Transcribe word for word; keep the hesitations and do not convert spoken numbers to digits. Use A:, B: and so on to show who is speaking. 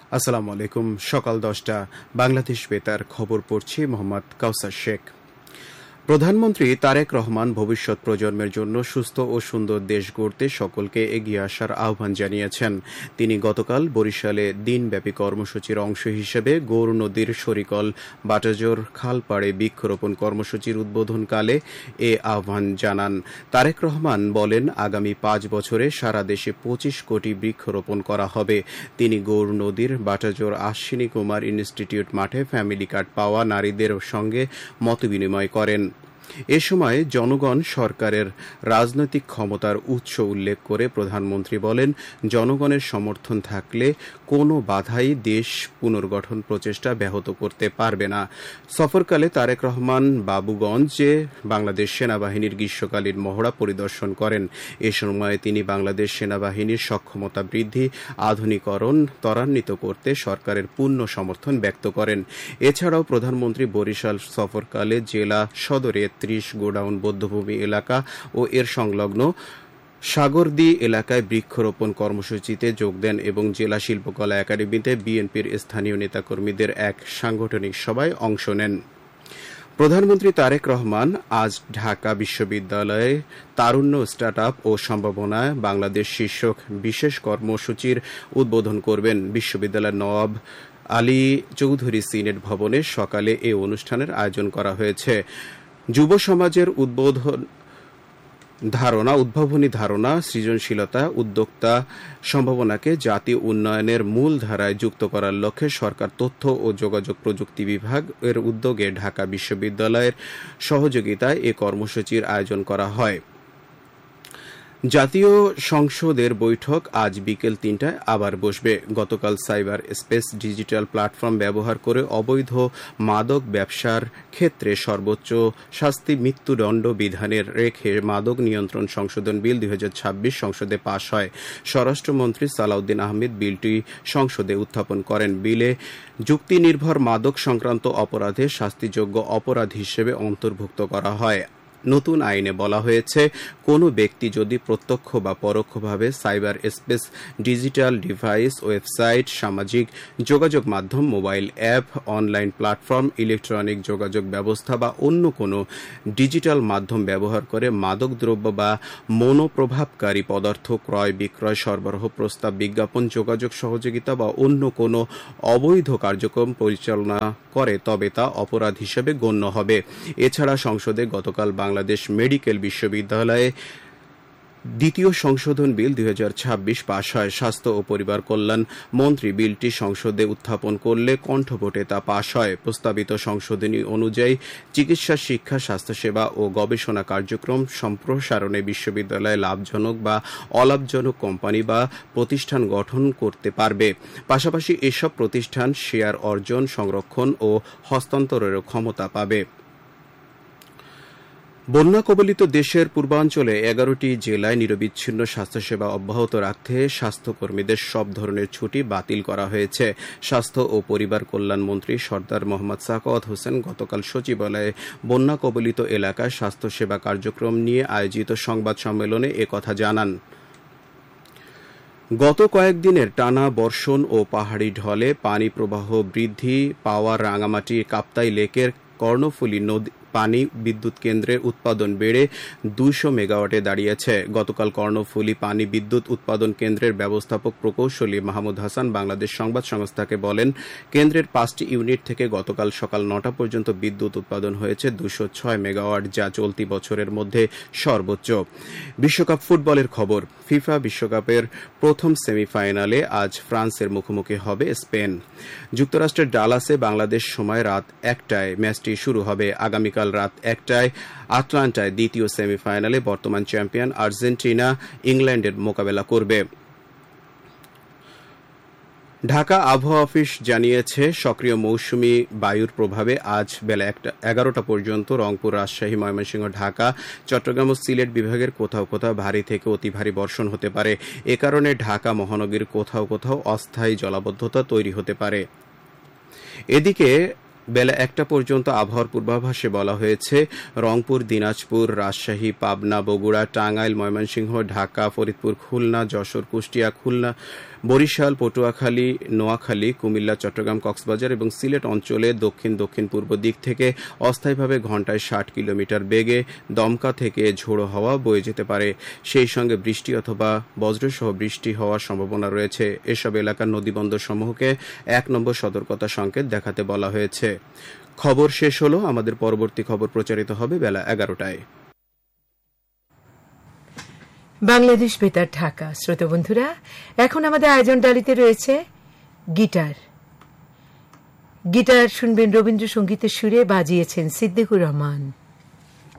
A: আসসালামু আলাইকুম। সকাল দশটা বাংলাদেশ বেতার খবর পড়ছি মোহাম্মদ কাউসার শেখ। প্রধানমন্ত্রী তারেক রহমান ভবিষ্যৎ প্রজন্মের জন্য সুস্থ ও সুন্দর দেশ গড়তে সকলকে এগিয়ে আসার আহ্বান জানিয়েছেন। তিনি গতকাল বরিশালে দিনব্যাপী কর্মসূচির অংশ হিসেবে গৌর নদীর সরিকল বাটাজোর খালপাড়ে বৃক্ষরোপণ কর্মসূচির উদ্বোধনকালে এ আহ্বান জানান। তারেক রহমান বলেন, আগামী পাঁচ বছরে সারা দেশে পঁচিশ কোটি বৃক্ষরোপণ করা হবে। তিনি গৌর নদীর বাটাজোর আশ্বিনী কুমার ইনস্টিটিউট মাঠে ফ্যামিলি কার্ড পাওয়া নারীদের সঙ্গে মতবিনিময় করেন। এ সময় জনগণ সরকারের রাজনৈতিক ক্ষমতার উৎস উল্লেখ করে প্রধানমন্ত্রী বলেন, জনগণের সমর্থন থাকলে কোনো বাধাই দেশ পুনর্গঠন প্রচেষ্টা ব্যাহত করতে পারবে না। সফরকালে তারেক রহমান বাবুগঞ্জে বাংলাদেশ সেনাবাহিনীর গ্রীষ্মকালীন মহড়া পরিদর্শন করেন। এ সময় তিনি বাংলাদেশ সেনাবাহিনীর সক্ষমতা বৃদ্ধি, আধুনিকরণ ত্বরান্বিত করতে সরকারের পূর্ণ সমর্থন ব্যক্ত করেন। এছাড়াও প্রধানমন্ত্রী বরিশাল সফরকালে জেলা সদরে ত্রিশ গোডাউন বধ্যভূমি এলাকা ও এর সংলগ্ন সাগরদী এলাকায় বৃক্ষরোপণ কর্মসূচিতে যোগ দেন এবং জেলা শিল্পকলা একাডেমিতে বিএনপির স্থানীয় নেতাকর্মীদের এক সাংগঠনিক সভায় অংশ নেন। প্রধানমন্ত্রী তারেক রহমান আজ ঢাকা বিশ্ববিদ্যালয়ে তারুণ্য, স্টার্ট আপ ও সম্ভাবনায় বাংলাদেশ শীর্ষক বিশেষ কর্মসূচির উদ্বোধন করবেন। বিশ্ববিদ্যালয়ের নওয়াব আলী চৌধুরী সিনেট ভবনে সকালে এ অনুষ্ঠানের আয়োজন করা হয়েছে। যুব সমাজের উদ্বোধন ধারণা উদ্ভাবনী ধারণা, সৃজনশীলতা, উদ্যোক্তা সম্ভাবনাকে জাতীয় উন্নয়নের মূল ধারায় যুক্ত করার লক্ষ্যে সরকার তথ্য ও যোগাযোগ প্রযুক্তি বিভাগ এর উদ্যোগে ঢাকা বিশ্ববিদ্যালয়ের সহযোগিতায় এ কর্মসূচির আয়োজন করা হয়। জাতীয় সংসদের বৈঠক আজ বিকেল তিনটায় আবার বসবে। গতকাল সাইবার স্পেস ডিজিটাল প্ল্যাটফর্ম ব্যবহার করে অবৈধ মাদক ব্যবসার ক্ষেত্রে সর্বোচ্চ শাস্তি মৃত্যুদণ্ড বিধানের রেখে মাদক নিয়ন্ত্রণ সংশোধন বিল দুই হাজার ছাব্বিশ সংসদে পাশ হয়। স্বরাষ্ট্রমন্ত্রী সালাউদ্দিন আহমেদ বিলটি সংসদে উত্থাপন করেন। বিলে যুক্তি নির্ভর মাদক সংক্রান্ত অপরাধে শাস্তিযোগ্য অপরাধ হিসেবে অন্তর্ভুক্ত করা হয়। নতুন আইনে বলা হয়েছে, কোনো ব্যক্তি যদি প্রত্যক্ষ বা পরোক্ষভাবে cyber space digital device, website, সামাজিক যোগাযোগ মাধ্যম, mobile app, online platform, electronic যোগাযোগ ব্যবস্থা বা অন্য কোনো ডিজিটাল মাধ্যম ব্যবহার করে মাদকদ্রব্য বা মনোপ্রভাবকারী পদার্থ ক্রয়, বিক্রয়, সরবরাহ, প্রস্তাব, বিজ্ঞাপন, যোগাযোগ সহযোগিতা বা অন্য কোনো অবৈধ কার্যক্রম পরিচালনা করে, তবে তা অপরাধ হিসেবে গণ্য হবে। এছাড়া সংসদে গতকাল বাংলাদেশ মেডিকেল বিশ্ববিদ্যালয়ে দ্বিতীয় সংশোধন বিল দুই হাজার ছাব্বিশ পাশ হয়। স্বাস্থ্য ও পরিবার কল্যাণ মন্ত্রী বিলটি সংসদে উত্থাপন করলে কণ্ঠভোটে তা পাশ হয়। প্রস্তাবিত সংশোধনী অনুযায়ী চিকিৎসা, শিক্ষা, স্বাস্থ্যসেবা ও গবেষণা কার্যক্রম সম্প্রসারণে বিশ্ববিদ্যালয়ে লাভজনক বা অলাভজনক কোম্পানি বা প্রতিষ্ঠান গঠন করতে পারবে। পাশাপাশি এসব প্রতিষ্ঠান শেয়ার অর্জন, সংরক্ষণ ও হস্তান্তরের ক্ষমতা পাবে। বন্যা কবলিত দেশের পূর্বাঞ্চলে এগারোটি জেলায় নিরবিচ্ছিন্ন স্বাস্থ্যসেবা অব্যাহত রাখতে স্বাস্থ্যকর্মীদের সব ধরনের ছুটি বাতিল করা হয়েছে। স্বাস্থ্য ও পরিবার কল্যাণ মন্ত্রী সরদার মোহাম্মদ সাখাওয়াত হোসেন গতকাল সচিবালয়ে বন্যা কবলিত এলাকায় স্বাস্থ্যসেবা কার্যক্রম নিয়ে আয়োজিত সংবাদ সম্মেলনে একথা জানান। গত কয়েকদিনের টানা বর্ষণ ও পাহাড়ি ঢলে পানি প্রবাহ বৃদ্ধি পাওয়া রাঙামাটি কাপ্তাই লেকের কর্ণফুলী নদী পানি বিদ্যুৎ কেন্দ্রের উৎপাদন বেড়ে দুইশো মেগাওয়াটে দাঁড়িয়েছে। গতকাল কর্ণফুলী পানি বিদ্যুৎ উৎপাদন কেন্দ্রের ব্যবস্থাপক প্রকৌশলী মাহমুদ হাসান বাংলাদেশ সংবাদ সংস্থাকে বলেন, কেন্দ্রের পাঁচটি ইউনিট থেকে গতকাল সকাল নটা পর্যন্ত বিদ্যুৎ উৎপাদন হয়েছে দুইশো ছয় মেগাওয়াট, যা চলতি বছরের মধ্যে সর্বোচ্চ। বিশ্বকাপ ফুটবলের খবর। ফিফা বিশ্বকাপের প্রথম সেমিফাইনালে আজ ফ্রান্সের মুখোমুখি হবে স্পেন। যুক্তরাষ্ট্রের ডালাসে বাংলাদেশ সময় রাত একটায় ম্যাচটি শুরু হবে। আগামীকাল রাত একটায় আটলান্টায় দ্বিতীয় সেমিফাইনালে বর্তমান চ্যাম্পিয়ন আর্জেন্টিনা ইংল্যান্ডের মোকাবেলা করবে। ঢাকা আবহাওয়া অফিস জানিয়েছে, সক্রিয় মৌসুমী বায়ুর প্রভাবে আজ বেলা এগারোটা পর্যন্ত রংপুর, রাজশাহী, ময়মনসিংহ, ঢাকা, চট্টগ্রাম ও সিলেট বিভাগের কোথাও কোথাও ভারী থেকে অতি ভারী বর্ষণ হতে পারে। এ কারণে ঢাকা মহানগরীর কোথাও কোথাও অস্থায়ী জলাবদ্ধতা তৈরি হতে পারে। এদিকে বেলা একটা পর্যন্ত আবহাওয়ার পূর্বাভাসে বলা হয়েছে রংপুর, দিনাজপুর, রাজশাহী, পাবনা, বগুড়া, টাঙ্গাইল, ময়মনসিংহ, ঢাকা, ফরিদপুর, খুলনা, যশোর, কুষ্টিয়া, খুলনা, বরিশাল, পটুয়াখালী, নোয়াখালী, কুমিল্লা, চট্টগ্রাম, কক্সবাজার এবং সিলেট অঞ্চলে দক্ষিণ দক্ষিণ পূর্ব দিক থেকে অস্থায়ীভাবে ঘণ্টায় ষাট কিলোমিটার বেগে দমকা থেকে ঝোড়ো হাওয়া বয়ে যেতে পারে। সেই সঙ্গে বৃষ্টি অথবা বজ্রসহ বৃষ্টি হওয়ার সম্ভাবনা রয়েছে। এসব এলাকার নদীবন্দর সমূহকে এক নম্বর সতর্কতা সংকেত দেখাতে বলা হয়েছে। খবর শেষ হলো। আমাদের পরবর্তী খবর প্রচারিত হবে বেলা এগারোটায়।
B: বাংলাদেশ বেতার, ঢাকা। শ্রোতা বন্ধুরা, এখন আমাদের আয়োজন ডালিতে রয়েছে গিটার। গিটার শুনবেন রবীন্দ্রসঙ্গীতের সুরে, বাজিয়েছেন সিদ্দিকুর রহমান।